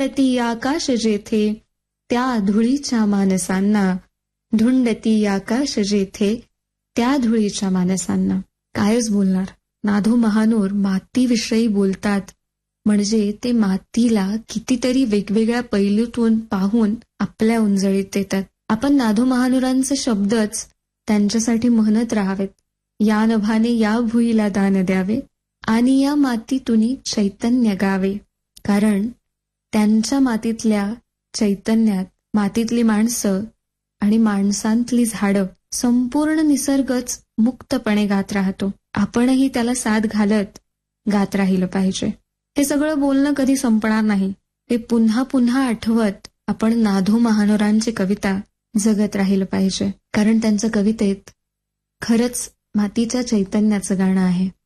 धुंडती आकाश जेथे त्या धुळीच्या मानसांना, धुंडती आकाश जेथे त्या धुळीच्या मानसांना. कायच बोलणार. नाधो महानोर मातीविषयी बोलतात म्हणजे ते मातीला कितीतरी वेगवेगळ्या पैलूतून पाहून आपल्या उंजळीत देतात. आपण नाधो महानुरांचे शब्दच त्यांच्यासाठी म्हणत राहावेत. या नभाने या भुईला दान द्यावे आणि या मातीतून चैतन्य गावे. कारण त्यांच्या मातीतल्या चैतन्यात मातीतली माणसं आणि माणसांतली झाडं, संपूर्ण निसर्गच मुक्तपणे गात राहतो. आपणही त्याला साथ घालत गात राहिलं पाहिजे. हे सगळं बोलणं कधी संपणार नाही. ते पुन्हा पुन्हा आठवत आपण नाधो महानोरांची कविता जगत राहिलं पाहिजे. कारण त्यांच्या कवितेत खरंच मातीच्या चैतन्याचं गाणं आहे.